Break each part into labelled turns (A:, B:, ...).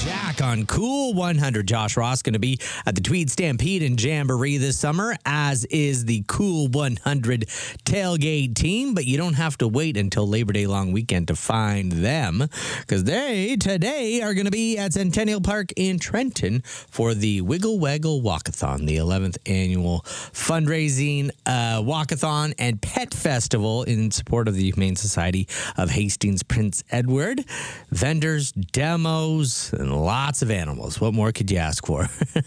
A: Jack on Cool 100. Josh Ross going to be at the Tweed Stampede and Jamboree this summer, as is the Cool 100 tailgate team. But you don't have to wait until Labor Day long weekend to find them, because they today are going to be at Centennial Park in Trenton for the Wiggle Waggle Walkathon, the 11th annual fundraising walkathon and pet festival in support of the Humane Society of Hastings Prince Edward. Vendors, demos, and lots of animals. What more could you ask for?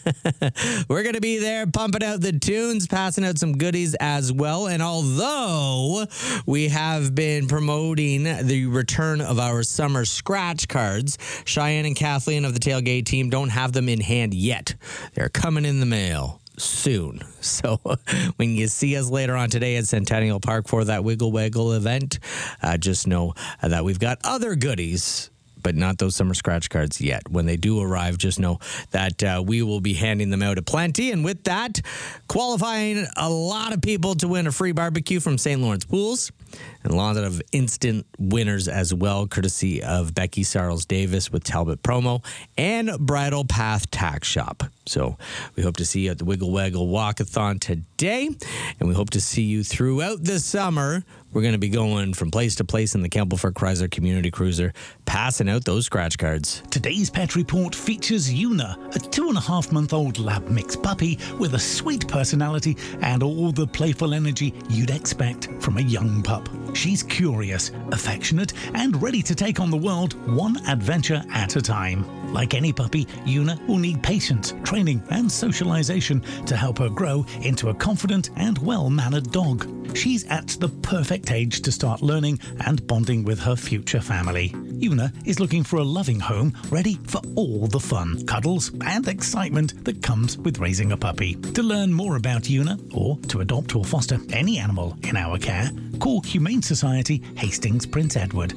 A: We're going to be there pumping out the tunes, passing out some goodies as well. And although we have been promoting the return of our summer scratch cards, Cheyenne and Kathleen of the tailgate team don't have them in hand yet. They're coming in the mail soon. So when you see us later on today at Centennial Park for that Wiggle Waggle event, just know that we've got other goodies, but not those summer scratch cards yet. When they do arrive, just know that we will be handing them out aplenty. And with that, qualifying a lot of people to win a free barbecue from St. Lawrence Pools, and a lot of instant winners as well, courtesy of Becky Sarles Davis with Talbot Promo and Bridal Path Tax Shop. So we hope to see you at the Wiggle Waggle Walkathon today, and we hope to see you throughout the summer. We're going to be going from place to place in the Campbellford Chrysler Community Cruiser, passing out those scratch cards.
B: Today's Pet Report features Una, a 2.5-month-old lab mix puppy with a sweet personality and all the playful energy you'd expect from a young pup. She's curious, affectionate, and ready to take on the world one adventure at a time. Like any puppy, Una will need patience, training, and socialization to help her grow into a confident and well-mannered dog. She's at the perfect age to start learning and bonding with her future family. Una is looking for a loving home ready for all the fun, cuddles, and excitement that comes with raising a puppy. To learn more about Una, or to adopt or foster any animal in our care, call Humane Society Hastings Prince Edward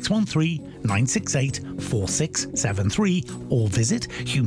B: 613-968-4673 or visit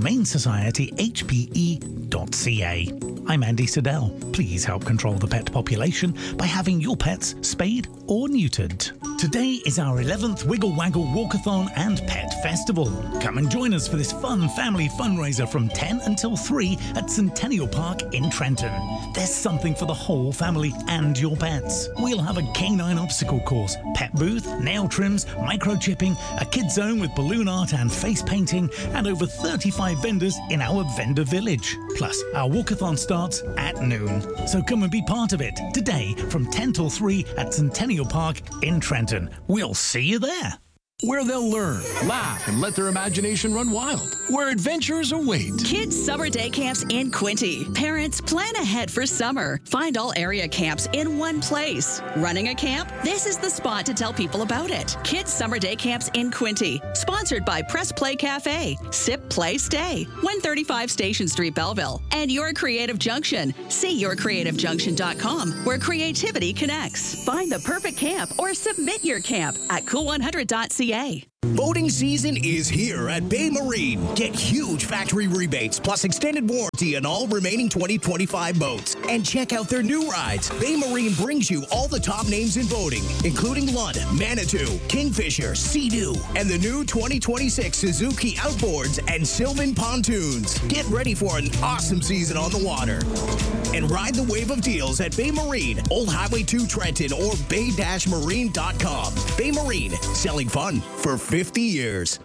B: humanesocietyhpe.ca. I'm Andy Siddell. Please help control the pet population by having your pets spayed or neutered. Today is our 11th Wiggle Waggle Walkathon and Pet Festival. Come and join us for this fun family fundraiser from 10 until 3 at Centennial Park in Trenton. There's something for the whole family and your pets. We'll have a canine obstacle course, pet booth, nail trims, microchipping, a kids zone with balloon art and face painting, and over 35 vendors in our vendor village. Plus, our walkathon starts at noon. So come and be part of it today from 10 till 3 at Centennial Park in Trenton. We'll see you there.
C: Where they'll learn, laugh, and let their imagination run wild. Where adventures await.
D: Kids Summer Day Camps in Quinte. Parents, plan ahead for summer. Find all area camps in one place. Running a camp? This is the spot to tell people about it. Kids Summer Day Camps in Quinte. Sponsored by Press Play Cafe. Sip, Play, Stay. 135 Station Street, Belleville. And Your Creative Junction. See yourcreativejunction.com, where creativity connects. Find the perfect camp or submit your camp at cool100.ca.
E: Boating season is here at Bay Marine. Get huge factory rebates plus extended warranty on all remaining 2025 boats. And check out their new rides. Bay Marine brings you all the top names in boating, including Lund, Manitou, Kingfisher, Sea-Doo, and the new 2026 Suzuki Outboards and Sylvan Pontoons. Get ready for an awesome season on the water. And ride the wave of deals at Bay Marine, Old Highway 2 Trenton, or bay-marine.com. Bay Marine, selling fun for 50 years.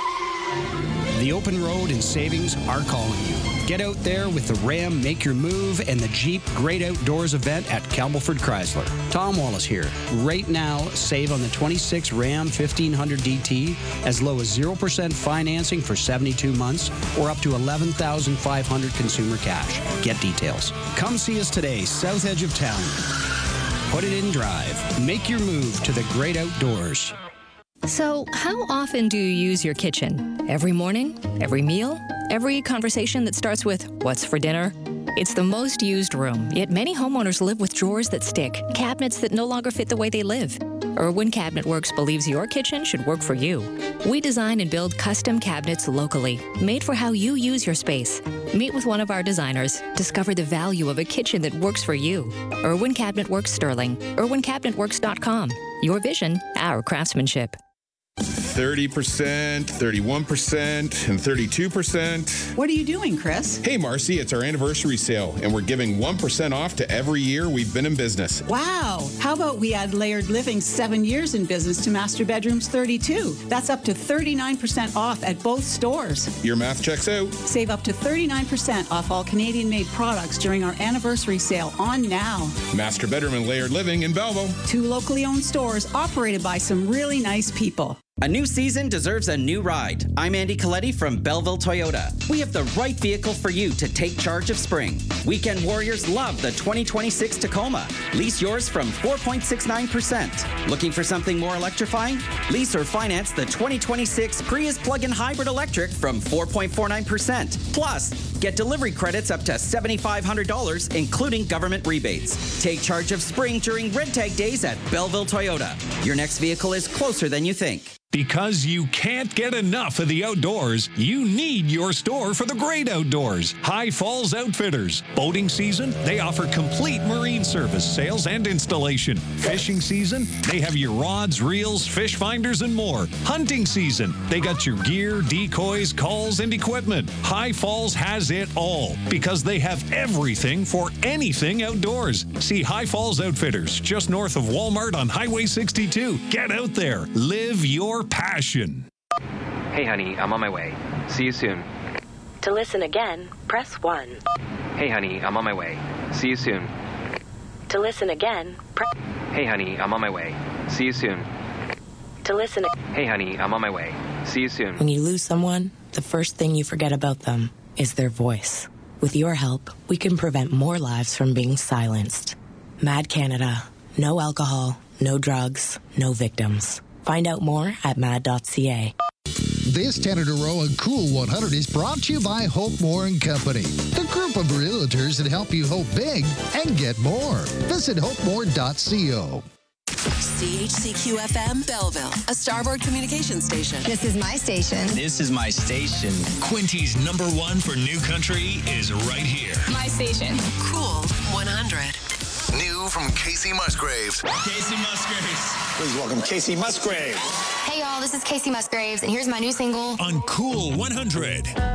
F: The open road and savings are calling you. Get out there with the Ram Make Your Move and the Jeep Great Outdoors event at Campbellford Chrysler. Tom Wallace here. Right now, save on the 26 Ram 1500 DT as low as 0% financing for 72 months or up to $11,500 consumer cash. Get details. Come see us today, south edge of town. Put it in drive. Make your move to the great outdoors.
G: So, how often do you use your kitchen? Every morning? Every meal? Every conversation that starts with, "What's for dinner?" It's the most used room, yet many homeowners live with drawers that stick, cabinets that no longer fit the way they live. Irwin Cabinet Works believes your kitchen should work for you. We design and build custom cabinets locally, made for how you use your space. Meet with one of our designers. Discover the value of a kitchen that works for you. Irwin Cabinet Works Sterling. IrwinCabinetWorks.com. Your vision, our craftsmanship.
H: 30%, 31%, and 32%.
I: What are you doing, Chris?
H: Hey, Marcy, it's our anniversary sale, and we're giving 1% off to every year we've been in business.
I: Wow. How about we add Layered Living's 7 years in business to Master Bedroom's 32? That's up to 39% off at both stores.
H: Your math checks out.
I: Save up to 39% off all Canadian-made products during our anniversary sale on now.
H: Master Bedroom and Layered Living in Belleville.
I: 2 locally owned stores operated by some really nice people.
J: A new season deserves a new ride. I'm Andy Coletti from Belleville Toyota. We have the right vehicle for you to take charge of spring. Weekend warriors love the 2026 Tacoma. Lease yours from 4.69%. Looking for something more electrifying? Lease or finance the 2026 Prius plug-in hybrid electric from 4.49%. Plus, get delivery credits up to $7,500, including government rebates. Take charge of spring during Red Tag Days at Belleville Toyota. Your next vehicle is closer than you think.
K: Because you can't get enough of the outdoors, you need your store for the great outdoors. High Falls Outfitters. Boating season, they offer complete marine service, sales and installation. Fishing season, they have your rods, reels, fish finders, and more. Hunting season, they got your gear, decoys, calls, and equipment. High Falls has it all because they have everything for anything outdoors. See High Falls Outfitters, just north of Walmart on Highway 62. Get out there. Live your passion.
L: Hey, honey, I'm on my way. See you soon.
M: To listen again, press 1.
L: Hey, honey, I'm on my way. See you soon.
M: To listen again, press...
L: Hey, honey, I'm on my way. See you soon.
M: To listen...
L: Hey, honey, I'm on my way. See you soon.
N: When you lose someone, the first thing you forget about them is their voice. With your help, we can prevent more lives from being silenced. Mad Canada. No alcohol, no drugs, no victims. Find out more at mad.ca.
O: This 10 in a row and Cool 100 is brought to you by Hope More & Company, the group of realtors that help you hope big and get more. Visit hopemore.co.
P: CHCQ-FM Belleville, a Starboard Communications station.
Q: This is my station.
R: This is my station.
S: Quinty's #1 for new country is right here.
Q: My station.
P: Cool 100.
T: New from Casey Musgraves.
S: Casey Musgraves.
T: Please welcome Casey Musgraves.
Q: Hey y'all, this is Casey Musgraves, and here's my new single
S: on Cool 100.